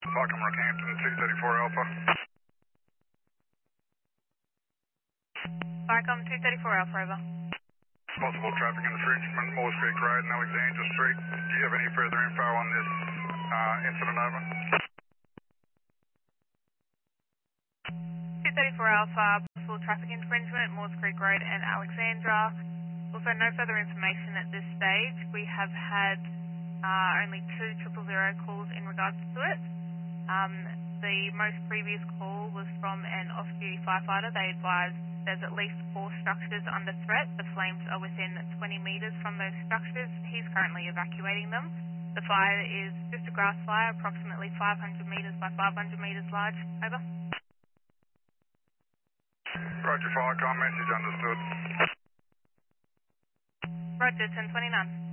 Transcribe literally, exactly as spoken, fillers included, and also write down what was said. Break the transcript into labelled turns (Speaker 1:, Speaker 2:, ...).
Speaker 1: Falcon Rockhampton, two thirty-four Alpha.
Speaker 2: Falcon two thirty-four Alpha, over.
Speaker 1: Possible traffic infringement, Moores Creek Road and Alexandra Street. Do you have any further info on this uh, incident, over?
Speaker 2: two thirty-four Alpha, possible traffic infringement, Moores Creek Road and Alexandra. Also, no further information at this stage. We have had uh, only two triple zero calls in regards to it. Um, the most previous call was from an off-duty firefighter. They advised there's at least four structures under threat. The flames are within twenty metres from those structures. He's currently evacuating them. The fire is just a grass fire, approximately five hundred metres by five hundred metres large. Over.
Speaker 1: Roger, Falcon, message understood.
Speaker 2: Roger, ten twenty-nine.